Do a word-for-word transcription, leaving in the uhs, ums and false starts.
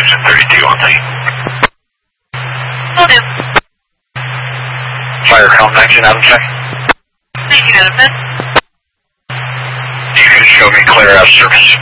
section thirty-two on site. Will do. Fire count nineteen out of check. nineteen out of ten. You can show me clear out of service.